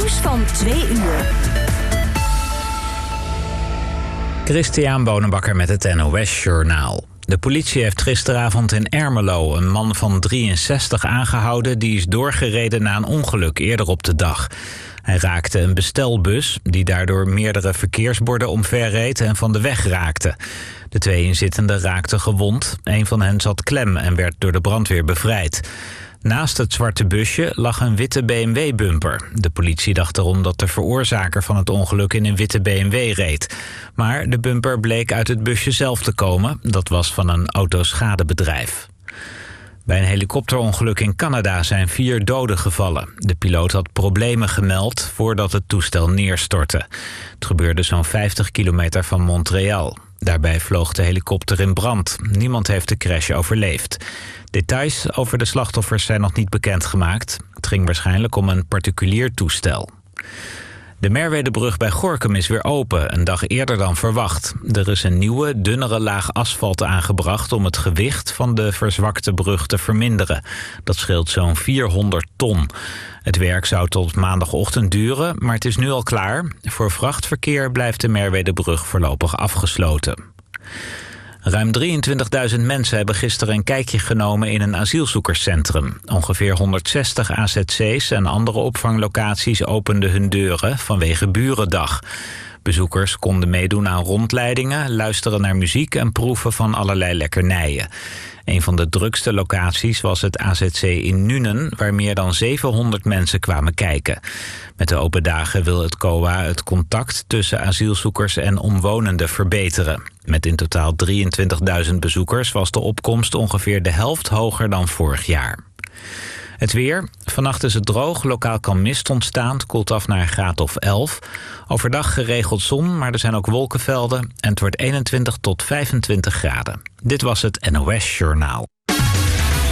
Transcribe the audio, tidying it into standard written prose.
Nieuws van 2 uur. Christian Bonenbakker met het NOS Journaal. De politie heeft gisteravond in Ermelo een man van 63 aangehouden. Die is doorgereden na een ongeluk eerder op de dag. Hij raakte een bestelbus die daardoor meerdere verkeersborden omverreed en van de weg raakte. De 2 inzittenden raakten gewond. Een van hen zat klem en werd door de brandweer bevrijd. Naast het zwarte busje lag een witte BMW-bumper. De politie dacht erom dat de veroorzaker van het ongeluk in een witte BMW reed. Maar de bumper bleek uit het busje zelf te komen. Dat was van een autoschadebedrijf. Bij een helikopterongeluk in Canada zijn 4 doden gevallen. De piloot had problemen gemeld voordat het toestel neerstortte. Het gebeurde zo'n 50 kilometer van Montreal. Daarbij vloog de helikopter in brand. Niemand heeft de crash overleefd. Details over de slachtoffers zijn nog niet bekendgemaakt. Het ging waarschijnlijk om een particulier toestel. De Merwedebrug bij Gorinchem is weer open, een dag eerder dan verwacht. Er is een nieuwe, dunnere laag asfalt aangebracht om het gewicht van de verzwakte brug te verminderen. Dat scheelt zo'n 400 ton. Het werk zou tot maandagochtend duren, maar het is nu al klaar. Voor vrachtverkeer blijft de Merwedebrug voorlopig afgesloten. Ruim 23.000 mensen hebben gisteren een kijkje genomen in een asielzoekerscentrum. Ongeveer 160 AZC's en andere opvanglocaties openden hun deuren vanwege Burendag. Bezoekers konden meedoen aan rondleidingen, luisteren naar muziek en proeven van allerlei lekkernijen. Een van de drukste locaties was het AZC in Nuenen, waar meer dan 700 mensen kwamen kijken. Met de open dagen wil het COA het contact tussen asielzoekers en omwonenden verbeteren. Met in totaal 23.000 bezoekers was de opkomst ongeveer de helft hoger dan vorig jaar. Het weer. Vannacht is het droog. Lokaal kan mist ontstaan. Het koelt af naar een graad of 11. Overdag geregeld zon, maar er zijn ook wolkenvelden. En het wordt 21 tot 25 graden. Dit was het NOS Journaal.